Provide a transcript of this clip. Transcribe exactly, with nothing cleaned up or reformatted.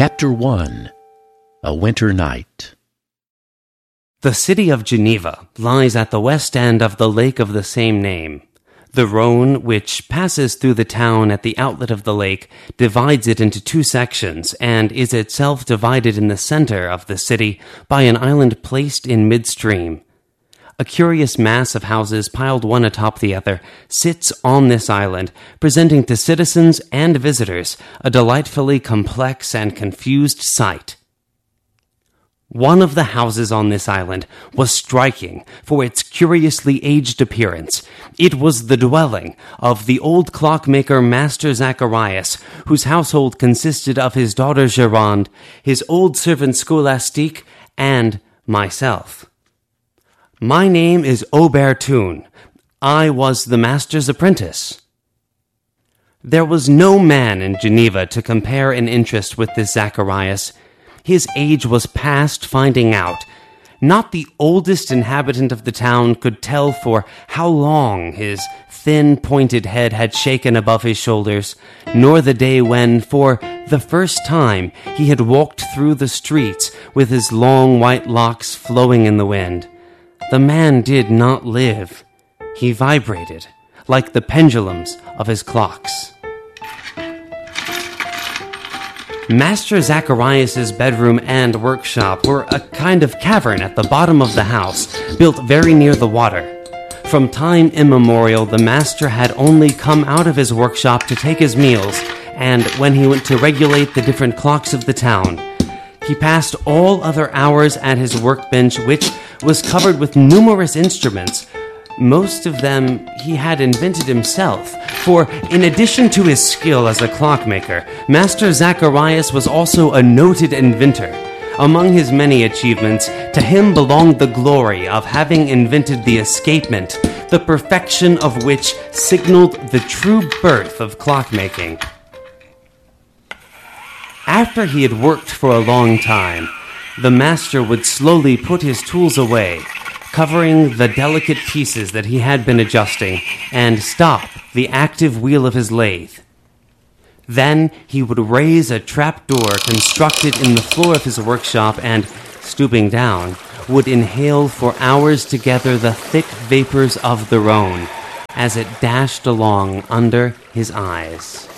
Chapter one. A Winter Night. The city of Geneva lies at the west end of the lake of the same name. The Rhone, which passes through the town at the outlet of the lake, divides it into two sections and is itself divided in the center of the city by an island placed in midstream. A curious mass of houses piled one atop the other sits on this island, presenting to citizens and visitors a delightfully complex and confused sight. One of the houses on this island was striking for its curiously aged appearance. It was the dwelling of the old clockmaker Master Zacharias, whose household consisted of his daughter Gironde, his old servant Scholastique, and myself. My name is Aubertune. I was the master's apprentice. There was no man in Geneva to compare in interest with this Zacharias. His age was past finding out. Not the oldest inhabitant of the town could tell for how long his thin, pointed head had shaken above his shoulders, nor the day when, for the first time, he had walked through the streets with his long white locks flowing in the wind. The man did not live. He vibrated, like the pendulums of his clocks. Master Zacharias' bedroom and workshop were a kind of cavern at the bottom of the house, built very near the water. From time immemorial, the master had only come out of his workshop to take his meals, and when he went to regulate the different clocks of the town, he passed all other hours at his workbench, which was covered with numerous instruments. Most of them he had invented himself, for in addition to his skill as a clockmaker, Master Zacharias was also a noted inventor. Among his many achievements, to him belonged the glory of having invented the escapement, the perfection of which signaled the true birth of clockmaking. After he had worked for a long time, the master would slowly put his tools away, covering the delicate pieces that he had been adjusting, and stop the active wheel of his lathe. Then he would raise a trapdoor constructed in the floor of his workshop and, stooping down, would inhale for hours together the thick vapors of the Rhone as it dashed along under his eyes.